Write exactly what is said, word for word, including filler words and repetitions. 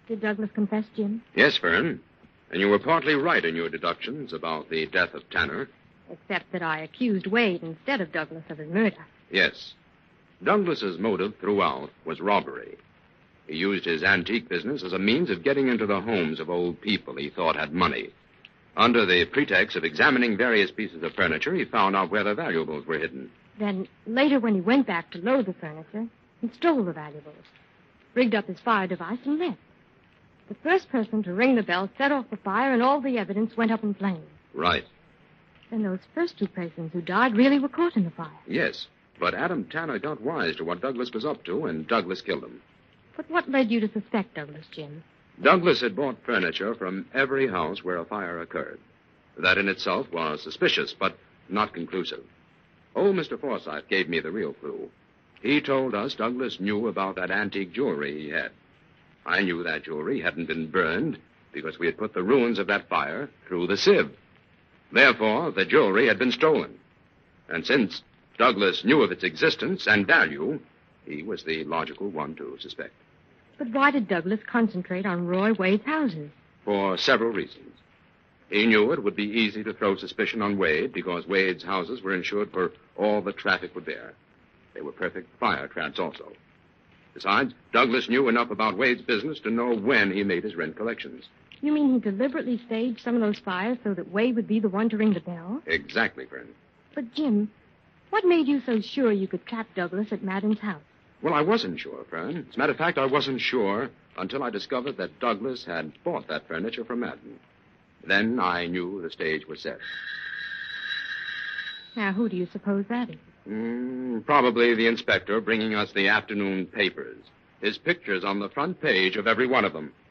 Did Douglas confess, Jim? Yes, Fern. And you were partly right in your deductions about the death of Tanner. Except that I accused Wade instead of Douglas of his murder. Yes. Douglas's motive throughout was robbery. He used his antique business as a means of getting into the homes of old people he thought had money. Under the pretext of examining various pieces of furniture, he found out where the valuables were hidden. Then, later when he went back to load the furniture, he stole the valuables, rigged up his fire device, and left. The first person to ring the bell set off the fire, and all the evidence went up in flames. Right. Then those first two persons who died really were caught in the fire. Yes, but Adam Tanner got wise to what Douglas was up to, and Douglas killed him. But what led you to suspect Douglas, Jim? Douglas had bought furniture from every house where a fire occurred. That in itself was suspicious, but not conclusive. Old Mister Forsythe gave me the real clue. He told us Douglas knew about that antique jewelry he had. I knew that jewelry hadn't been burned because we had put the ruins of that fire through the sieve. Therefore, the jewelry had been stolen. And since Douglas knew of its existence and value, he was the logical one to suspect. But why did Douglas concentrate on Roy Wade's houses? For several reasons. He knew it would be easy to throw suspicion on Wade because Wade's houses were insured for all the traffic would bear. They were perfect fire traps also. Besides, Douglas knew enough about Wade's business to know when he made his rent collections. You mean he deliberately staged some of those fires so that Wade would be the one to ring the bell? Exactly, Fern. But, Jim, what made you so sure you could trap Douglas at Madden's house? Well, I wasn't sure, Fern. As a matter of fact, I wasn't sure until I discovered that Douglas had bought that furniture from Madden. Then I knew the stage was set. Now, who do you suppose that is? Mm, probably the inspector bringing us the afternoon papers. His picture's on the front page of every one of them.